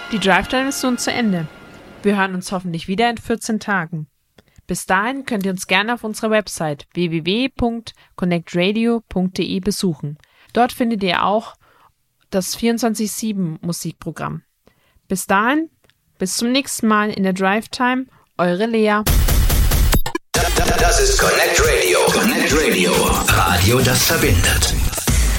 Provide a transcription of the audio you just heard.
Die Drive Time ist nun zu Ende. Wir hören uns hoffentlich wieder in 14 Tagen. Bis dahin könnt ihr uns gerne auf unserer Website www.connectradio.de besuchen. Dort findet ihr auch das 24/7 Musikprogramm. Bis dahin, bis zum nächsten Mal in der Drive Time, eure Lea. Das ist Connect Radio. Connect Radio. Radio, das verbindet.